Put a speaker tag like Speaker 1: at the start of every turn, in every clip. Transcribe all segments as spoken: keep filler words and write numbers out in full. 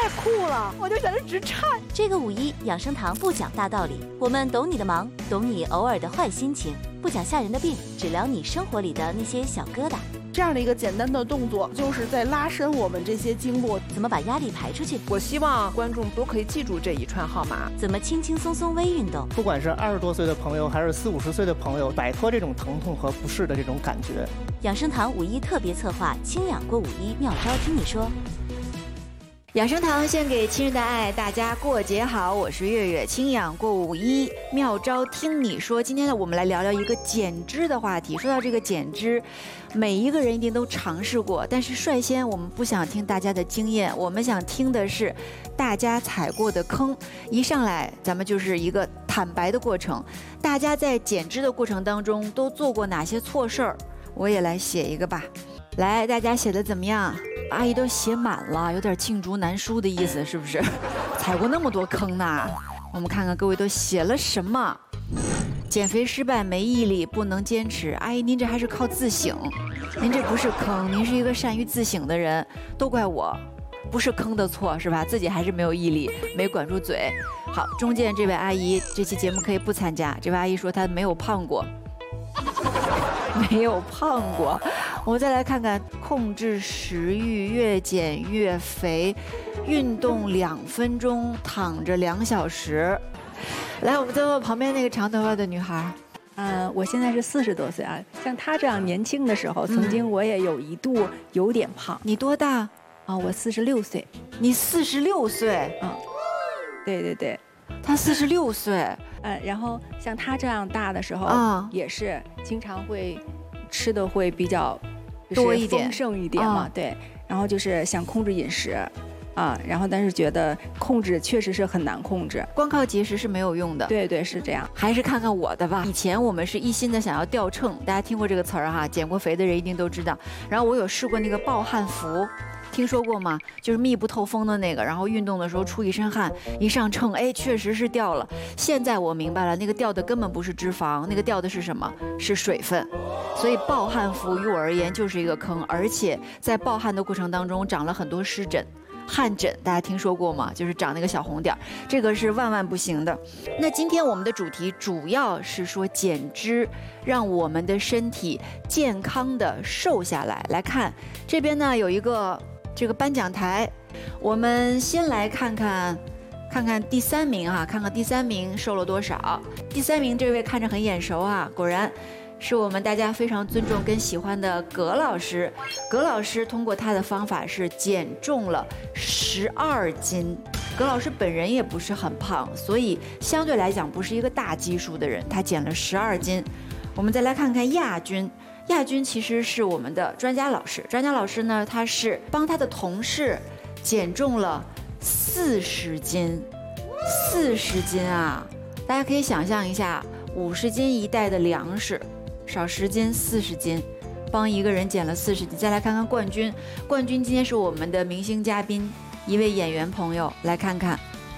Speaker 1: 酷了，我就在这直颤。
Speaker 2: 这个五一养生堂不讲大道理，我们懂你的忙，懂你偶尔的坏心情，不讲吓人的病，只聊你生活里的那些小疙瘩。
Speaker 1: 这样的一个简单的动作，就是在拉伸我们这些经络，
Speaker 2: 怎么把压力排出去？
Speaker 1: 我希望观众都可以记住这一串号码。
Speaker 2: 怎么轻轻松松微运动？
Speaker 3: 不管是二十多岁的朋友，还是四五十岁的朋友，摆脱这种疼痛和不适的这种感觉。
Speaker 2: 养生堂五一特别策划，轻养过五一，妙招听你说。
Speaker 4: 养生堂献给亲人的爱，大家过节好，我是月月。轻养过五一，妙招听你说。今天呢，我们来聊聊一个减脂的话题。说到这个减脂，每一个人一定都尝试过，但是率先我们不想听大家的经验，我们想听的是大家踩过的坑。一上来咱们就是一个坦白的过程，大家在减脂的过程当中都做过哪些错事儿？我也来写一个吧。来，大家写的怎么样？阿姨都写满了，有点罄竹难书的意思，是不是？踩过那么多坑呢？我们看看各位都写了什么。减肥失败，没毅力，不能坚持。阿姨，您这还是靠自省，您这不是坑，您是一个善于自省的人。都怪我，不是坑的错，是吧？自己还是没有毅力，没管住嘴。好，中间这位阿姨，这期节目可以不参加。这位阿姨说她没有胖过。没有胖过。我们再来看看控制食欲，越减越肥，运动两分钟，躺着两小时。来，我们再问旁边那个长头发的女孩。
Speaker 5: 呃，我现在是四十多岁啊，像她这样年轻的时候，曾经我也有一度有点胖。
Speaker 4: 你多大？
Speaker 5: 啊，我四十六岁。
Speaker 4: 你四十六岁？
Speaker 5: 啊，对对对。
Speaker 4: 他四十六岁，
Speaker 5: 呃，然后像他这样大的时候，啊，也是经常会吃的会比较
Speaker 4: 多一点、
Speaker 5: 丰盛一点嘛，对。然后就是想控制饮食，啊，然后但是觉得控制确实是很难控制，
Speaker 4: 光靠节食是没有用的。
Speaker 5: 对对，是这样。
Speaker 4: 还是看看我的吧。以前我们是一心的想要掉秤，大家听过这个词儿哈，减过肥的人一定都知道。然后我有试过那个暴汗服。听说过吗？就是密不透风的那个，然后运动的时候出一身汗，一上秤，哎，确实是掉了。现在我明白了，那个掉的根本不是脂肪，那个掉的是什么？是水分。所以暴汗服于我而言就是一个坑，而且在暴汗的过程当中长了很多湿疹。汗疹大家听说过吗？就是长那个小红点，这个是万万不行的。那今天我们的主题主要是说减脂，让我们的身体健康的瘦下来。来看这边呢有一个这个颁奖台，我们先来看看看看第三名哈，看看第三名瘦了多少。第三名这位看着很眼熟啊，果然是我们大家非常尊重跟喜欢的葛老师。葛老师通过他的方法是减重了十二斤。葛老师本人也不是很胖，所以相对来讲不是一个大基数的人，他减了十二斤。我们再来看看亚军。亚军其实是我们的专家老师，专家老师呢，他是帮他的同事减重了四十斤，四十斤啊！大家可以想象一下，五十斤一袋的粮食，少十斤，四十斤，帮一个人减了四十斤。再来看看冠军，冠军今天是我们的明星嘉宾，一位演员朋友，来看看，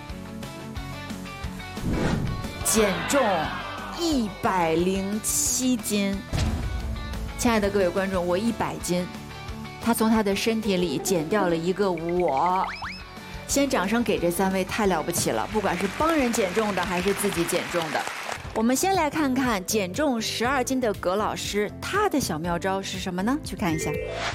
Speaker 4: 减重一百零七斤。亲爱的各位观众，我一百斤，他从他的身体里减掉了一个我。先掌声给这三位，太了不起了！不管是帮人减重的，还是自己减重的。我们先来看看减重十二斤的葛老师，他的小妙招是什么呢？去看一下。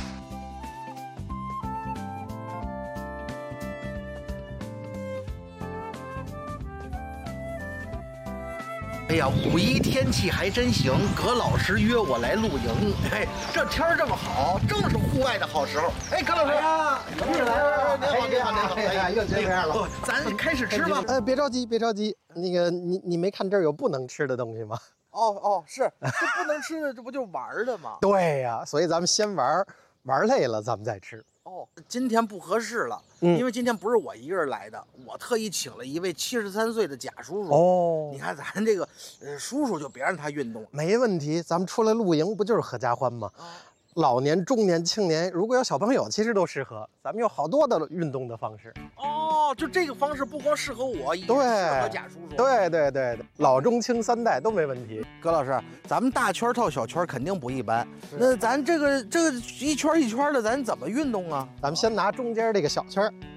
Speaker 6: 哎呀，五一天气还真行，葛老师约我来露营。哎，这天儿这么好，正是户外的好时候。哎，葛老师，
Speaker 7: 呀，你来，
Speaker 6: 您好，您好，您好。
Speaker 7: 哎呀，又见面了。
Speaker 6: 咱开始吃吧。
Speaker 7: 呃，别着急，别着急。那个，你你没看这儿有不能吃的东西吗？
Speaker 6: 哦哦，是，这不能吃的，这不就玩的吗？
Speaker 7: 对呀，所以咱们先玩，玩累了咱们再吃。
Speaker 6: 哦，今天不合适了，嗯、因为今天不是我一个人来的，我特意请了一位七十三岁的贾叔叔。哦，你看咱这个，呃，叔叔就别让他运动了。
Speaker 7: 没问题，咱们出来露营不就是合家欢吗？啊、老年、中年、青年，如果有小朋友，其实都适合。咱们有好多的运动的方式。
Speaker 6: 哦，就这个方式不光适合我，也适合贾叔叔。
Speaker 7: 对对对对，老中青三代都没问题。
Speaker 6: 葛老师，咱们大圈套小圈肯定不一般。那咱这个这个一圈一圈的，咱怎么运动啊？
Speaker 7: 咱们先拿中间这个小圈，